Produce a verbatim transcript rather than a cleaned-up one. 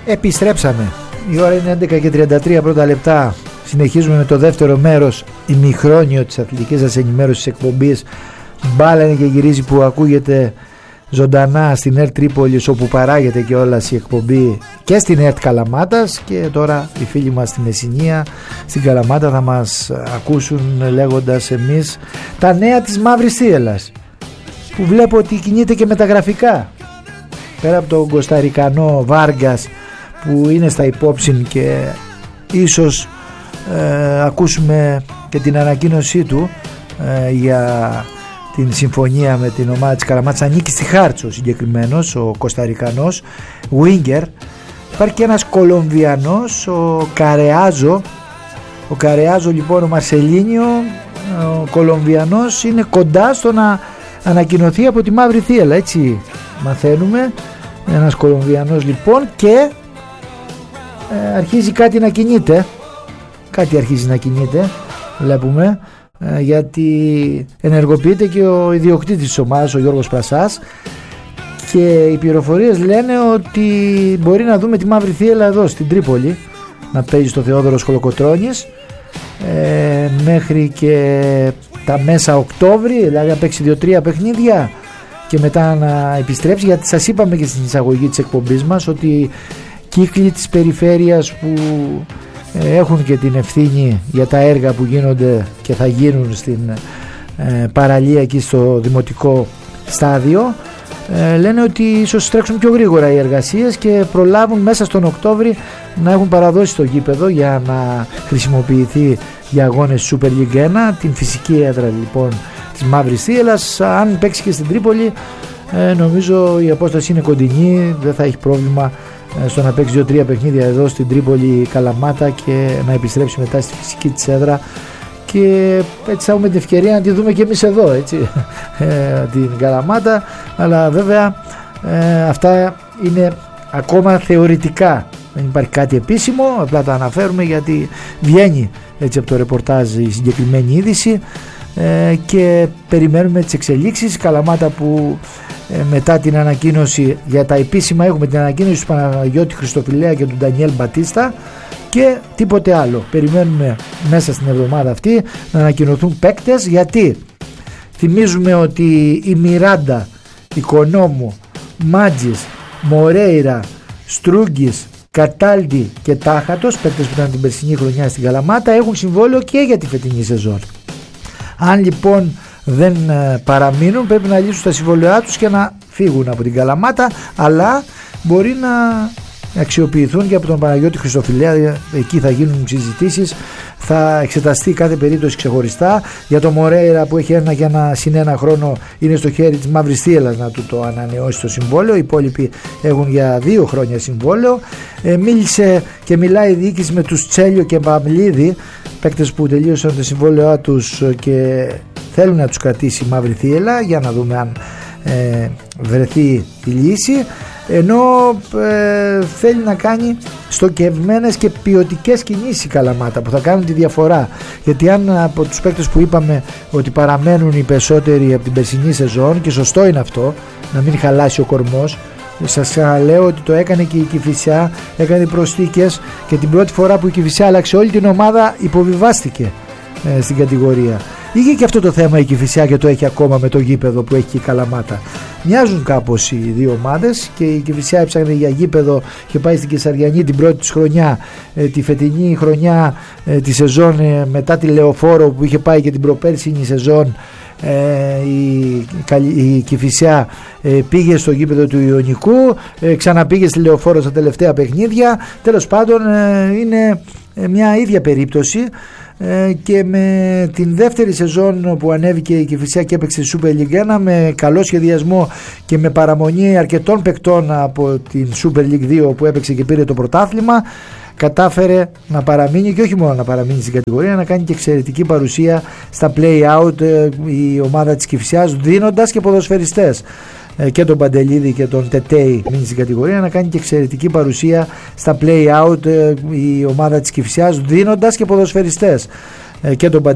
Επιστρέψαμε. Η ώρα είναι έντεκα και τριάντα τρία πρώτα λεπτά. Συνεχίζουμε με το δεύτερο μέρος, ημιχρόνιο της αθλητικής σας ενημέρωσης εκπομπής Μπάλα είναι και γυρίζει, που ακούγεται ζωντανά στην ΕΡΤ Τρίπολης, όπου παράγεται και όλας η εκπομπή, και στην ΕΡΤ Καλαμάτας. Και τώρα οι φίλοι μας στη Μεσσηνία, στην Καλαμάτα, θα μας ακούσουν λέγοντας εμείς τα νέα της Μαύρης Θίελλας, που βλέπω ότι κινείται και με τα γραφικά. Πέρα από τον Κοσταρικανό Βάργκας που είναι στα υπόψη, και ίσως ε, ακούσουμε και την ανακοίνωσή του ε, για την συμφωνία με την ομάδα της Καλαμάτας. Ανήκει στη Χάρτσο συγκεκριμένος ο Κοσταρικανός Winger. Υπάρχει και ένας Κολομβιανός, ο Καρεάζο. Ο Καρεάζο λοιπόν, ο Μαρσελίνιο, ο Κολομβιανός, είναι κοντά στο να ανακοινωθεί από τη Μαύρη Θίελλα, έτσι μαθαίνουμε. Ένας Κολομβιανός λοιπόν, και ε, αρχίζει κάτι να κινείται. Κάτι αρχίζει να κινείται, βλέπουμε, ε, γιατί ενεργοποιείται και ο ιδιοκτήτης της ομάδας, ο Γιώργος Πρασάς, και οι πληροφορίες λένε ότι μπορεί να δούμε τη Μαύρη Θίελλα εδώ στην Τρίπολη να παίζει στο Θεόδωρος Κολοκοτρώνης ε, μέχρι και τα μέσα Οκτώβρη, δηλαδή να παίξει δύο τρία παιχνίδια και μετά να επιστρέψει, γιατί σας είπαμε και στην εισαγωγή της εκπομπής μας ότι κύκλοι της περιφέρειας που ε, έχουν και την ευθύνη για τα έργα που γίνονται και θα γίνουν στην ε, παραλία εκεί στο δημοτικό στάδιο, ε, λένε ότι ίσως τρέξουν πιο γρήγορα οι εργασίες και προλάβουν μέσα στον Οκτώβρη να έχουν παραδώσει το γήπεδο για να χρησιμοποιηθεί για αγώνες Super League ένα, την φυσική έδρα λοιπόν της Μαύρης Θίελλας. Αν παίξει και στην Τρίπολη, ε, νομίζω η απόσταση είναι κοντινή, δεν θα έχει πρόβλημα ε, στο να παίξει δύο τρία παιχνίδια εδώ στην Τρίπολη Καλαμάτα και να επιστρέψει μετά στη φυσική της έδρα, και έτσι θα έχουμε την ευκαιρία να τη δούμε και εμείς εδώ, έτσι, ε, την Καλαμάτα. Αλλά βέβαια ε, αυτά είναι ακόμα θεωρητικά, δεν υπάρχει κάτι επίσημο, απλά τα αναφέρουμε γιατί βγαίνει έτσι από το ρεπορτάζ η συγκεκριμένη είδηση, ε, και περιμένουμε τις εξελίξεις. Καλαμάτα που ε, μετά την ανακοίνωση για τα επίσημα, έχουμε την ανακοίνωση του Παναγιώτη Χριστοφιλέα και του Ντανιέλ Μπατίστα και τίποτε άλλο. Περιμένουμε μέσα στην εβδομάδα αυτή να ανακοινωθούν παίκτες, γιατί θυμίζουμε ότι η Μιράντα, Οικονόμου, Μάτζης, Μορέιρα, Στρούγκης, Κατάλτη και Τάχατος, παίκτες που ήταν την περσινή χρονιά στην Καλαμάτα, έχουν συμβόλαιο και για τη φετινή σεζόν. Αν λοιπόν δεν παραμείνουν, πρέπει να λύσουν τα συμβόλαιά τους και να φύγουν από την Καλαμάτα, αλλά μπορεί να αξιοποιηθούν και από τον Παναγιώτη Χριστοφιλέα. Εκεί θα γίνουν συζητήσεις, θα εξεταστεί κάθε περίπτωση ξεχωριστά. Για το Μορέιρα που έχει ένα και ένα συν ένα χρόνο, είναι στο χέρι της Μαύρης Θίελλας να του το ανανεώσει το συμβόλαιο. Οι υπόλοιποι έχουν για δύο χρόνια συμβόλαιο. Ε, μίλησε και μιλάει η διοίκηση με τους Τσέλιο και Παμλίδη, παίκτες που τελείωσαν το συμβόλαιό τους και θέλουν να τους κρατήσει η Μαύρη Θίελλα, για να δούμε αν ε, βρεθεί η λύση, ενώ ε, θέλει να κάνει στοχευμένες και ποιοτικές κινήσεις η Καλαμάτα που θα κάνουν τη διαφορά. Γιατί αν από τους παίκτες που είπαμε ότι παραμένουν οι περισσότεροι από την περσινή σεζόν, και σωστό είναι αυτό, να μην χαλάσει ο κορμός, σας λέω ότι το έκανε και η Κηφισιά, έκανε προσθήκες, και την πρώτη φορά που η Κηφισιά άλλαξε όλη την ομάδα υποβιβάστηκε ε, στην κατηγορία. Είχε και αυτό το θέμα η Κηφισιά και το έχει ακόμα με το γήπεδο που έχει και η Καλαμάτα. Μοιάζουν κάπως οι δύο ομάδες, και η Κηφισιά έψαχνε για γήπεδο και πάει στην Κεσαριανή την πρώτη της χρονιά, ε, τη φετινή χρονιά, ε, τη σεζόν ε, μετά τη Λεωφόρο που είχε πάει και την προπέρσινη σεζόν. Ε, η, η Κηφισιά ε, πήγε στο γήπεδο του Ιωνικού, ε, ξαναπήγε στη Λεωφόρο στα τελευταία παιχνίδια. Τέλος πάντων ε, είναι ε, μια ίδια περίπτωση, ε, και με την δεύτερη σεζόν που ανέβηκε η Κηφισιά και έπαιξε Super League ένα με καλό σχεδιασμό και με παραμονή αρκετών παικτών από την Super League δύο που έπαιξε και πήρε το πρωτάθλημα, κατάφερε να παραμείνει, και όχι μόνο να παραμείνει στην κατηγορία, να κάνει και εξαιρετική παρουσία στα play-out η ομάδα της Κηφισιάς, δίνοντας και ποδοσφαιριστές, και τον Παντελίδη και τον Τετέι μείνει στην κατηγορία, να κάνει και εξαιρετική παρουσία στα play-out η ομάδα της Κηφισιάς, δίνοντας και ποδοσφαιριστές, και τον